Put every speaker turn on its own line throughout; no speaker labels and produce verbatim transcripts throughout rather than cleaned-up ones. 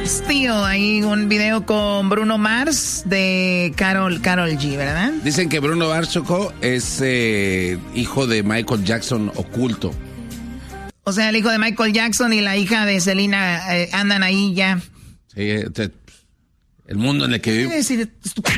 Tío, hay un video con Bruno Mars de Karol, Karol G, ¿verdad?
Dicen que Bruno Mars, Choco, es eh, hijo de Michael Jackson oculto.
O sea, el hijo de Michael Jackson y la hija de Selena eh, andan ahí ya.
Sí, este, el mundo en el que vive.
decir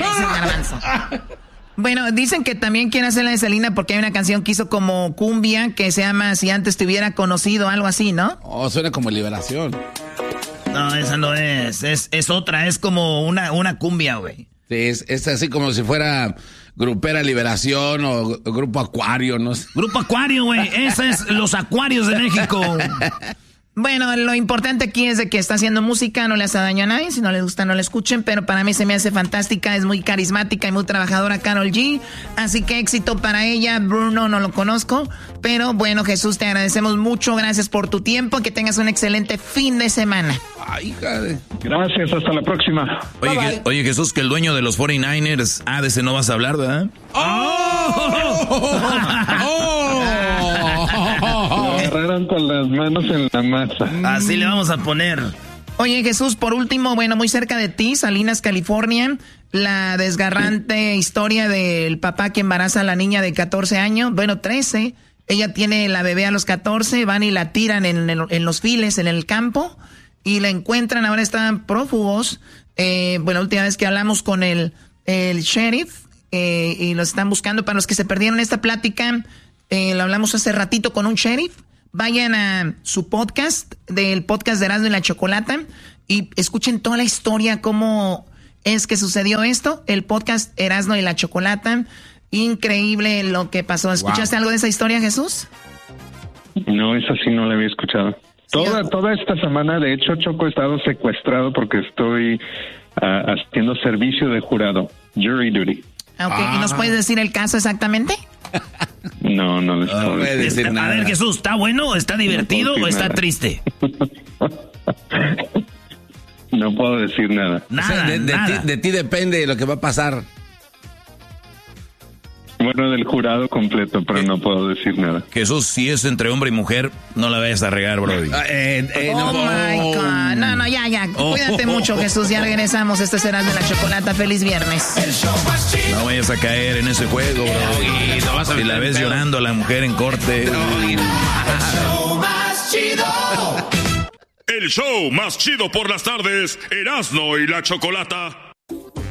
Bueno, dicen que también quiere hacer la de Selena porque hay una canción que hizo como cumbia que se llama Si antes te hubiera conocido, algo así, ¿no?
Oh, suena como Liberación.
No, esa no es, es, es otra, es como una, una cumbia, güey.
Sí, es, es así como si fuera Grupera Liberación o Grupo Acuario, no sé.
Grupo Acuario, güey, ese es los Acuarios de México. Bueno, lo importante aquí es de que está haciendo música, no le hace daño a nadie, si no les gusta no la escuchen, pero para mí se me hace fantástica, es muy carismática y muy trabajadora Karol G, así que éxito para ella. Bruno no lo conozco, pero bueno, Jesús, te agradecemos mucho, gracias por tu tiempo, que tengas un excelente fin de semana.
Ay, hija de...
Gracias, hasta la próxima.
Oye,
Bye,
que,
bye.
oye, Jesús, que el dueño de los cuarenta y nueve ers, ah, de ese no vas a hablar, ¿verdad?
¡Oh! ¡Oh!
Me agarraron con las manos en la masa.
Así le vamos a poner.
Oye, Jesús, por último, bueno, muy cerca de ti, Salinas, California, la desgarrante historia del papá que embaraza a la niña de catorce años, bueno, trece, ella tiene la bebé a los catorce, van y la tiran en, en, en los files, en el campo, y la encuentran, ahora están prófugos. Eh, bueno, la última vez que hablamos con el, el sheriff, eh, y los están buscando. Para los que se perdieron esta plática, eh, lo hablamos hace ratito con un sheriff. Vayan a su podcast, del podcast de Erasmo y la Chocolata, y escuchen toda la historia, cómo es que sucedió esto. El podcast Erasmo y la Chocolata, increíble lo que pasó. ¿Escuchaste wow. algo de esa historia, Jesús?
No, esa sí no la había escuchado. Toda, toda esta semana, de hecho, Choco, he estado secuestrado porque estoy uh, haciendo servicio de jurado, jury duty.
Okay. Ah. ¿Y nos puedes decir el caso exactamente?
No, no les puedo
no decir, decir nada. A ver, Jesús, ¿está bueno, está divertido no o está nada. triste?
No puedo decir nada.
Nada, o sea, de, de, nada. Ti, de ti depende lo que va a pasar.
Bueno, del jurado completo, pero no puedo decir nada.
Jesús, si es entre hombre y mujer, no la vayas a regar, brody.
Eh, eh, oh, no, my God. No, no, ya, ya. Oh, Cuídate oh, mucho, oh, Jesús. Ya regresamos. Este será de la Chocolata. Feliz viernes.
No vayas a caer en ese juego, bro. No vas a si la ves pedo. llorando a la mujer en corte. No,
el show más chido. El show más chido por las tardes. Erasmo y la Chocolata.